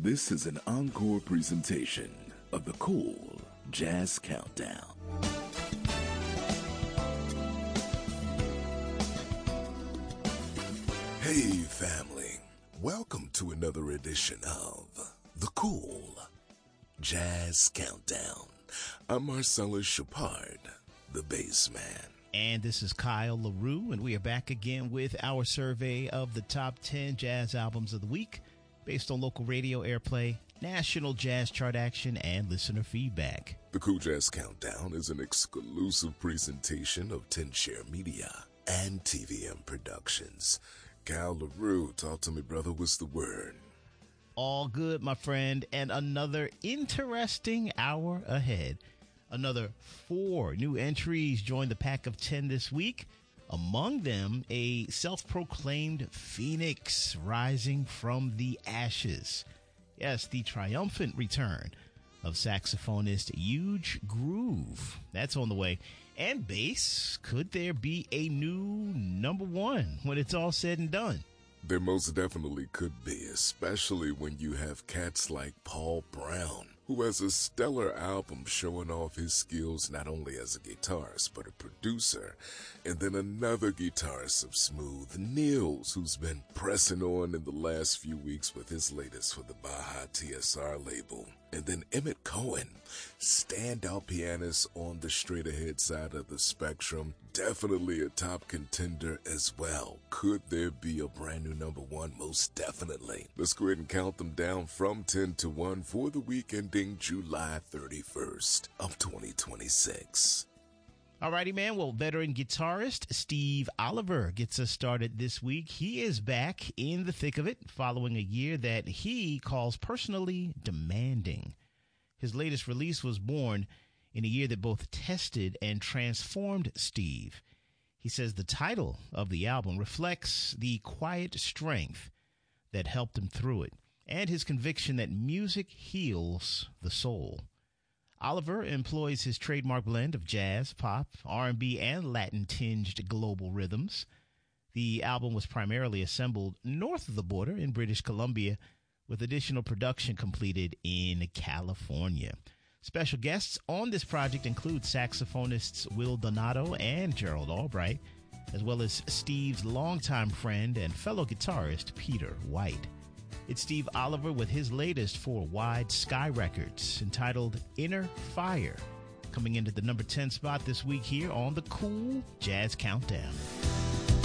This is an encore presentation of the Cool Jazz Countdown. Hey family, welcome to another edition of the Cool Jazz Countdown. I'm Marcellus Shepard, the bass man. And this is Kyle LaRue, and we are back again with our survey of the top 10 jazz albums of the week based on local radio airplay, national jazz chart action, and listener feedback. The Cool Jazz Countdown is an exclusive presentation of 10 Share Media and TVM Productions. Kyle LaRue, talk to me, brother. What's the word? All good, my friend, and another interesting hour ahead. Another 4 new entries joined the pack of 10 this week. Among them, a self-proclaimed phoenix rising from the ashes. Yes, the triumphant return of saxophonist Huge Groove. That's on the way. And bass, could there be a new number one when it's all said and done? There most definitely could be, especially when you have cats like Paul Brown, who has a stellar album showing off his skills not only as a guitarist, but a producer. And then another guitarist of Smooth, Nils, who's been pressing on in the last few weeks with his latest for the Baja TSR label. And then Emmett Cohen, standout pianist on the straight ahead side of the spectrum, definitely a top contender as well. Could there be a brand new number one? Most definitely. Let's go ahead and count them down from 10 to 1 for the week ending July 31st of 2026. Alrighty, man. Well, veteran guitarist Steve Oliver gets us started this week. He is back in the thick of it following a year that he calls personally demanding. His latest release was born in a year that both tested and transformed Steve. He says the title of the album reflects the quiet strength that helped him through it and his conviction that music heals the soul. Oliver employs his trademark blend of jazz, pop, R&B, and Latin-tinged global rhythms. The album was primarily assembled north of the border in British Columbia, with additional production completed in California. Special guests on this project include saxophonists Will Donato and Gerald Albright, as well as Steve's longtime friend and fellow guitarist Peter White. It's Steve Oliver with his latest for Wide Sky Records, entitled Inner Fire, coming into the number 10 spot this week here on the Cool Jazz Countdown.